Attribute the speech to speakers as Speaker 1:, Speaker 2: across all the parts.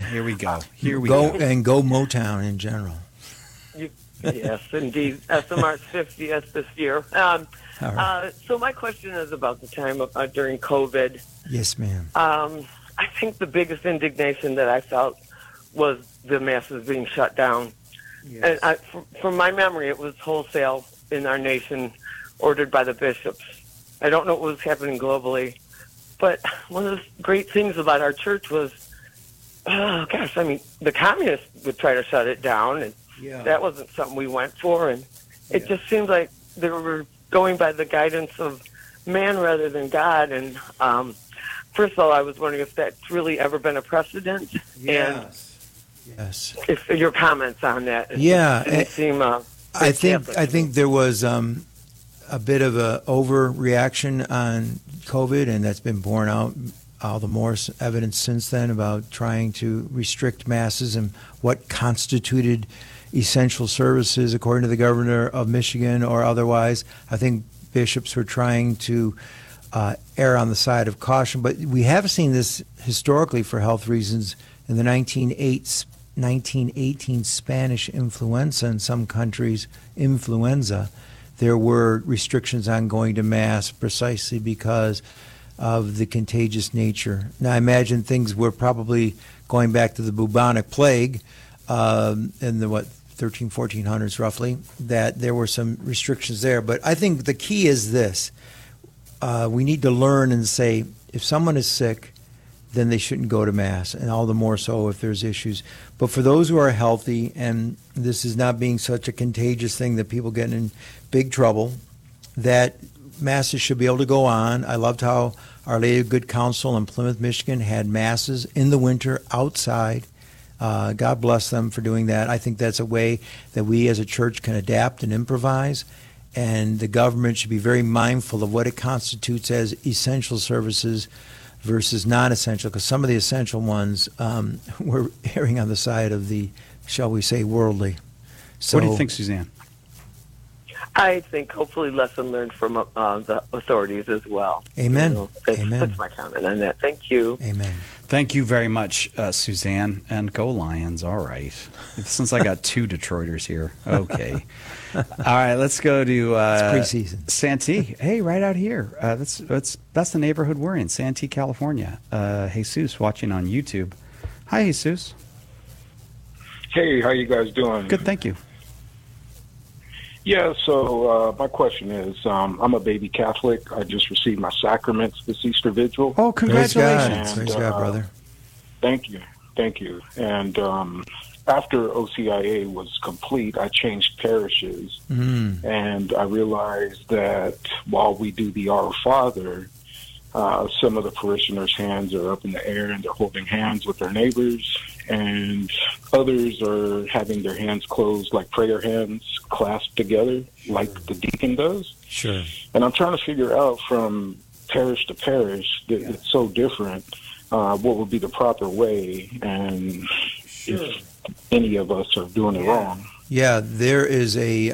Speaker 1: Here we go. Here we
Speaker 2: Go
Speaker 1: go.
Speaker 2: and go Motown in general.
Speaker 3: Yes, indeed. SMR's 50th this year.
Speaker 2: All right.
Speaker 3: So my question is about the time during COVID.
Speaker 2: Yes, ma'am.
Speaker 3: I think the biggest indignation that I felt was the masses being shut down.
Speaker 2: Yes.
Speaker 3: And from my memory, it was wholesale in our nation, ordered by the bishops. I don't know what was happening globally, but one of the great things about our church was, the communists would try to shut it down, and that wasn't something we went for. And it just seemed like they were going by the guidance of man rather than God. And first of all, I was wondering if that's really ever been a precedent.
Speaker 2: Yes.
Speaker 3: If your comments on that.
Speaker 2: Yeah,
Speaker 3: It didn't seem.
Speaker 2: I think there was a bit of a overreaction on COVID, and that's been borne out. All the more evidence since then about trying to restrict masses and what constituted essential services, according to the governor of Michigan or otherwise. I think bishops were trying to err on the side of caution, but we have seen this historically for health reasons. In the 1918 Spanish influenza, in some countries influenza, there were restrictions on going to Mass precisely because of the contagious nature. Now, I imagine things were probably going back to the bubonic plague in the, 1400s roughly, that there were some restrictions there. But I think the key is this. We need to learn and say, if someone is sick, then they shouldn't go to Mass, and all the more so if there's issues. But for those who are healthy, and this is not being such a contagious thing that people get in big trouble, that Masses should be able to go on. I loved how Our Lady of Good Counsel in Plymouth, Michigan had Masses in the winter outside. God bless them for doing that. I think that's a way that we as a church can adapt and improvise, and the government should be very mindful of what it constitutes as essential services versus non-essential, because some of the essential ones were erring on the side of the, shall we say, worldly. So,
Speaker 1: what do you think, Suzanne?
Speaker 3: I think hopefully lesson learned from the authorities as well.
Speaker 2: Amen.
Speaker 3: That's
Speaker 2: Amen.
Speaker 3: my comment on that. Thank you.
Speaker 2: Amen.
Speaker 1: Thank you very much, Suzanne. And go Lions. All right. Since I got two Detroiters here. Okay. All right. Let's go to
Speaker 2: it's preseason.
Speaker 1: Santee. Hey, right out here. That's the neighborhood we're in, Santee, California. Jesus watching on YouTube. Hi, Jesus.
Speaker 4: Hey, how you guys doing?
Speaker 1: Good, thank you.
Speaker 4: Yeah, so my question is, I'm a baby Catholic. I just received my sacraments this Easter Vigil.
Speaker 1: Oh, congratulations.
Speaker 2: Praise God, brother.
Speaker 4: Thank you. And after OCIA was complete, I changed parishes, and I realized that while we do the Our Father, some of the parishioners' hands are up in the air and they're holding hands with their neighbors, and others are having their hands closed like prayer hands, clasped together like the deacon does.
Speaker 2: Sure.
Speaker 4: And I'm trying to figure out from parish to parish that it's so different, what would be the proper way, and if any of us are doing it wrong.
Speaker 2: Yeah, there is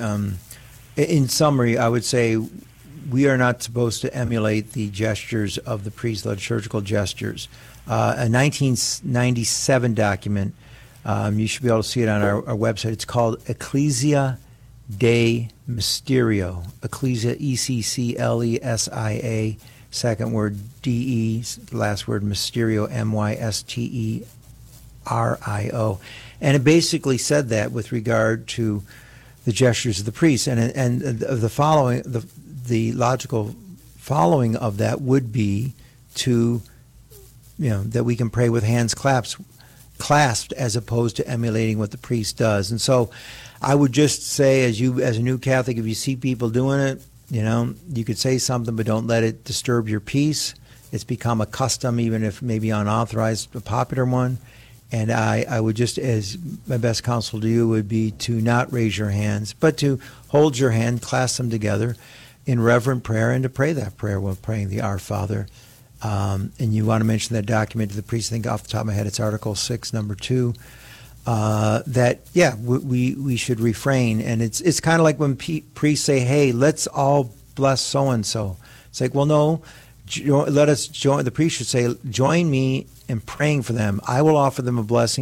Speaker 2: in summary, I would say we are not supposed to emulate the gestures of the priest, liturgical gestures. A 1997 document, you should be able to see it on our website. It's called Ecclesia Dei Mysterio. Ecclesia, Ecclesia, second word DE, last word Mysterio, Mysterio. And it basically said that with regard to the gestures of the priest. And the following, the logical following of that would be to, that we can pray with hands clasped as opposed to emulating what the priest does. And so I would just say, as a new Catholic, if you see people doing it, you could say something, but don't let it disturb your peace. It's become a custom, even if maybe unauthorized, a popular one. And I would just, as my best counsel to you would be to not raise your hands, but to hold your hand, clasp them together in reverent prayer, and to pray that prayer while praying the Our Father. And you want to mention that document to the priest. I think off the top of my head, it's Article 6, number 2. We should refrain. And it's kind of like when priests say, hey, let's all bless so-and-so. It's like, well, no, let us join. The priest should say, join me in praying for them. I will offer them a blessing.